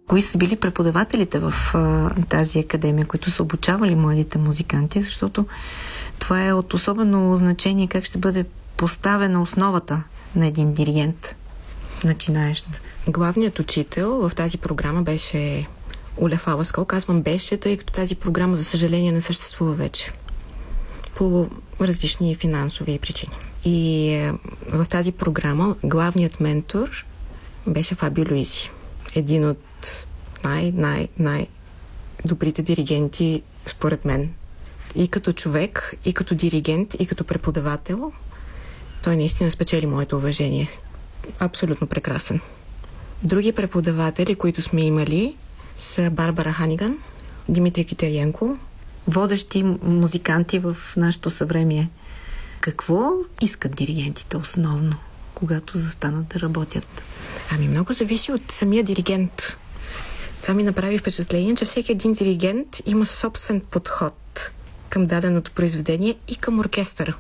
кои са били преподавателите в тази академия, които са обучавали младите музиканти, защото това е от особено значение как ще бъде поставена основата на един диригент, начинаещ. Главният учител в тази програма беше Олег Аласкал. Казвам беше, тъй като тази програма, за съжаление, не съществува вече по различни финансови причини. И в тази програма главният ментор беше Фабио Луизи. Един от най-добрите диригенти, според мен. И като човек, и като диригент, и като преподавател, той наистина спечели моето уважение. Абсолютно прекрасен. Други преподаватели, които сме имали, са Барбара Ханиган, Димитри Китаенко. Водещи музиканти в нашето съвремие. Какво искат диригентите основно, когато застанат да работят? Много зависи от самия диригент. Това ми направи впечатление, че всеки един диригент има собствен подход към даденото произведение и към оркестъра.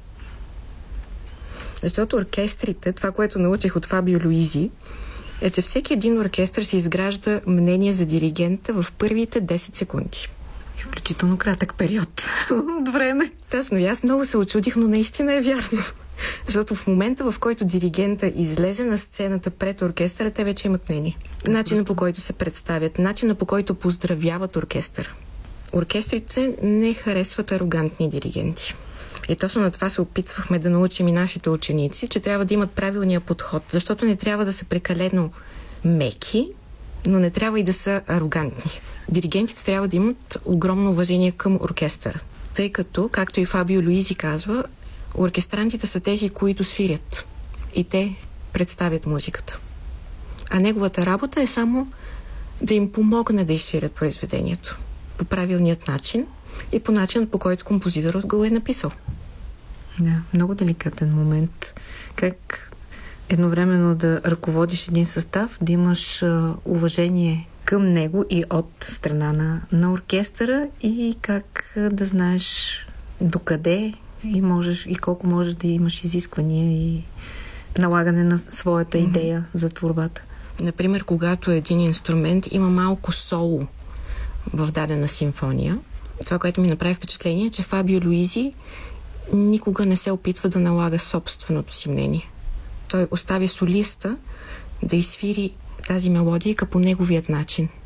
Защото оркестрите, това, което научих от Фабио Луизи, е, че всеки един оркестър се изгражда мнение за диригента в първите 10 секунди. Изключително кратък период от време. Точно, и аз много се очудих, но наистина е вярно. Защото в момента, в който диригента излезе на сцената пред оркестъра, те вече имат мнение. Начина, по който се представят, начина, по който поздравяват оркестър. Оркестрите не харесват арогантни диригенти. И точно на това се опитвахме да научим и нашите ученици, че трябва да имат правилния подход, защото не трябва да са прекалено меки, но не трябва и да са арогантни. Диригентите трябва да имат огромно уважение към оркестъра, тъй като, както и Фабио Луизи казва, оркестрантите са тези, които свирят и те представят музиката. А неговата работа е само да им помогне да изсвирят произведението по правилният начин и по начин, по който композиторът го е написал. Да, много деликатен момент. Как едновременно да ръководиш един състав, да имаш уважение към него и от страна на оркестъра и как да знаеш докъде и можеш и колко можеш да имаш изисквания и налагане на своята идея за творбата. Например, когато един инструмент има малко соло в дадена симфония, това, което ми направи впечатление, е, че Фабио Луизи никога не се опитва да налага собственото си мнение. Той оставя солиста да изсвири тази мелодия по неговият начин.